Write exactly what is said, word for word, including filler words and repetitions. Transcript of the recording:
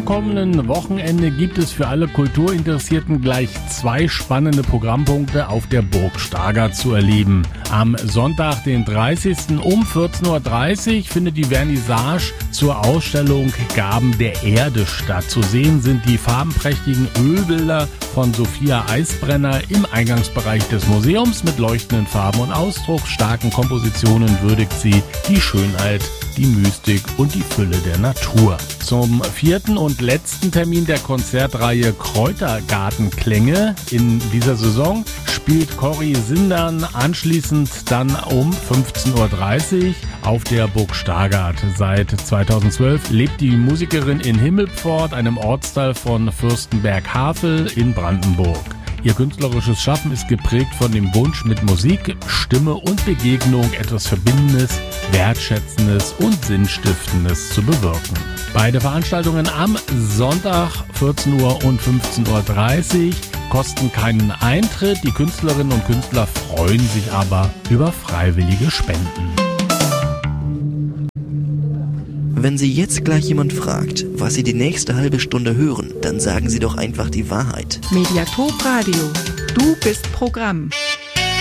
Am kommenden Wochenende gibt es für alle Kulturinteressierten gleich zwei spannende Programmpunkte auf der Burg Stargard zu erleben. Am Sonntag, den dreißigsten um vierzehn Uhr dreißig findet die Vernissage zur Ausstellung Gaben der Erde statt. Zu sehen sind die farbenprächtigen Ölbilder von Sophia Eisbrenner im Eingangsbereich des Museums. Mit leuchtenden Farben und ausdrucksstarken Kompositionen würdigt sie die Schönheit, die Mystik und die Fülle der Natur. Zum vierten und letzten Termin der Konzertreihe Kräutergartenklänge in dieser Saison spielt Corrie Sindern anschließend dann um fünfzehn Uhr dreißig auf der Burg Stargard. Seit zweitausendzwölf lebt die Musikerin in Himmelpfort, einem Ortsteil von Fürstenberg-Havel in Brandenburg. Ihr künstlerisches Schaffen ist geprägt von dem Wunsch, mit Musik, Stimme und Begegnung etwas Verbindendes, Wertschätzendes und Sinnstiftendes zu bewirken. Beide Veranstaltungen am Sonntag vierzehn Uhr und fünfzehn Uhr dreißig kosten keinen Eintritt. Die Künstlerinnen und Künstler freuen sich aber über freiwillige Spenden. Wenn Sie jetzt gleich jemand fragt, was Sie die nächste halbe Stunde hören, dann sagen Sie doch einfach die Wahrheit. Mediathek Radio. Du bist Programm.